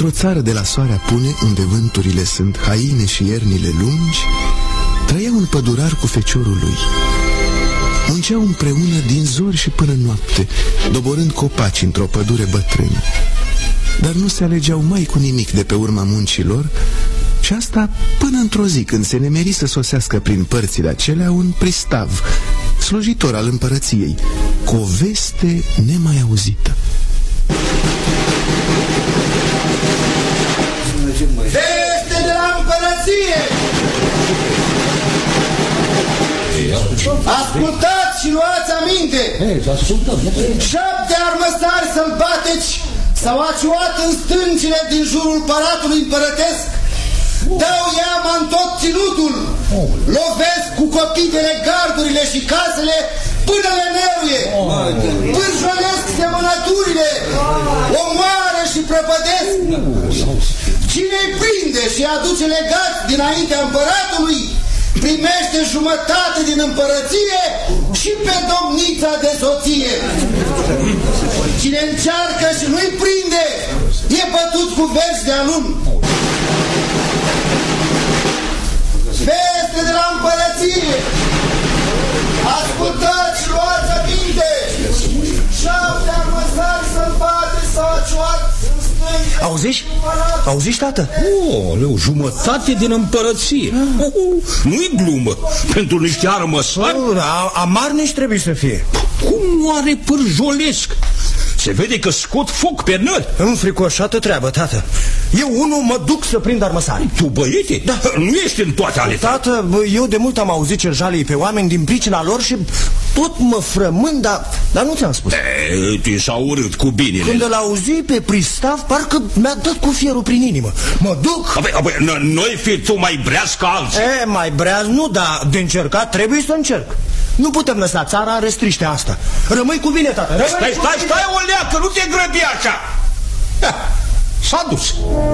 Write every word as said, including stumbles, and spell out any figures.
într-o țară de la soarea pune, unde vânturile sunt haine și iernile lungi, trăia un pădurar cu feciorul lui. Munceau împreună din zori și până noapte, doborând copaci într-o pădure bătrână. Dar nu se alegeau mai cu nimic de pe urma muncilor, și asta până într-o zi când se nemeri să sosească prin părțile acelea un pristav, slujitor al împărăției, cu o veste nemai auzită. Veste de la împărăție! Ascultați și luați aminte! Șapte armăsari sălbatici s-au aciuat în stâncile din jurul palatului împărătesc, dau iama în tot ținutul, lovesc cu copitele gardurile și casele până le neruie, pârjolesc semănăturile, omoară și prăpădesc. Cine-i prinde și aduce legat dinaintea împăratului, primește jumătate din împărăție și pe domnița de soție. Cine încearcă și nu-i prinde, e bătut cu verzi de alun. Veste de la împărăție! Ascultați și luați aminte! Șapte armăsari sălbatici s-au aciuat în stânga. Auziși? Auziși, tată? Oh, leu, jumătate din împărăție. Oh, oh, nu-i glumă. Pentru niște armăsari. Oh, amarnici trebuie să fie. Cum oare pârjolesc? Se vede că scot foc pe nări. Înfricoșată treabă, tată. Eu unul mă duc să prind armăsari. Tu, băiete? Da. Nu ești în toate ale tale. Tată, eu de mult am auzit cerjalii pe oameni din pricina lor și tot mă frământ, dar, dar nu ți-am spus. E, tu s-a urât cu binele. Când îl auzi pe pristav, parcă mi-a dat cu fierul prin inimă. Mă duc. Apoi, apoi, noi fi tu mai breaz ca alții. E, mai breaz nu, dar de încercat trebuie să încerc. Nu putem lăsa țara în restriște asta. Rămâi cu bine, tată. Rămâi stai, stai, stai, o leacă, nu te grăbi așa. S-a dus.